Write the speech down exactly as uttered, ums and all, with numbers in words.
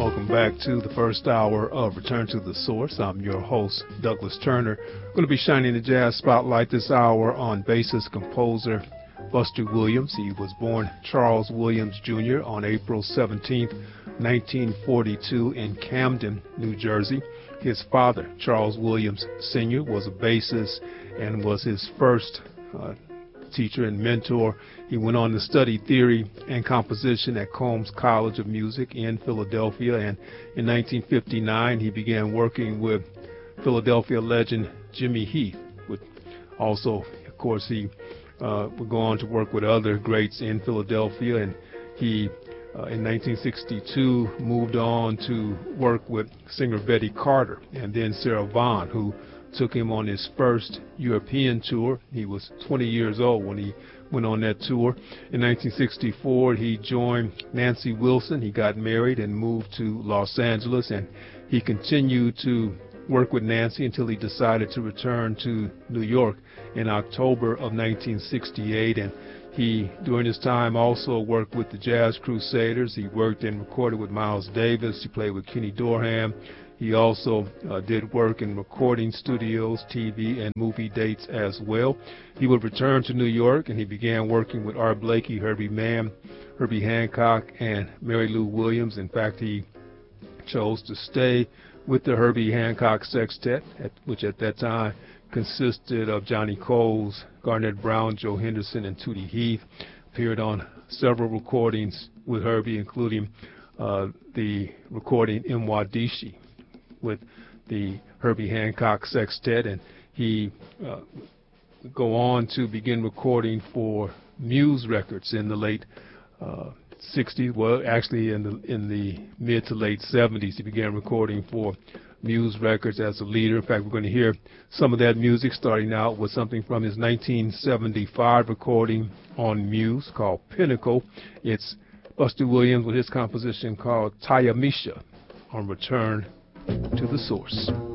welcome back to the first hour of Return to the Source. I'm your host, Douglas Turner. I'm going to be shining the jazz spotlight this hour on bassist composer Buster Williams. He was born Charles Williams, Junior on April seventeenth, nineteen forty-two in Camden, New Jersey. His father, Charles Williams, Senior, was a bassist and was his first uh, teacher and mentor. He went on to study theory and composition at Combs College of Music in Philadelphia, and in nineteen fifty-nine he began working with Philadelphia legend Jimmy Heath. With also, of course, he uh, would go on to work with other greats in Philadelphia, and he uh, in nineteen sixty-two moved on to work with singer Betty Carter and then Sarah Vaughan, who took him on his first European tour. He was twenty years old when he went on that tour. In nineteen sixty-four, he joined Nancy Wilson. He got married and moved to Los Angeles, and he continued to work with Nancy until he decided to return to New York in October of nineteen sixty-eight. And he, during his time, also worked with the Jazz Crusaders. He worked and recorded with Miles Davis. He played with Kenny Dorham. He also uh, did work in recording studios, T V, and movie dates as well. He would return to New York, and he began working with Art Blakey, Herbie Mann, Herbie Hancock, and Mary Lou Williams. In fact, he chose to stay with the Herbie Hancock Sextet, at, which at that time consisted of Johnny Coles, Garnett Brown, Joe Henderson, and Tootie Heath. Appeared on several recordings with Herbie, including uh, the recording Mwaddishi with the Herbie Hancock Sextet, and he uh, would go on to begin recording for Muse Records in the late uh, sixties. Well, actually in the in the mid to late seventies, he began recording for Muse Records as a leader. In fact, we're going to hear some of that music, starting out with something from his nineteen seventy-five recording on Muse called Pinnacle. It's Buster Williams with his composition called Tayamisha on Return to the Source.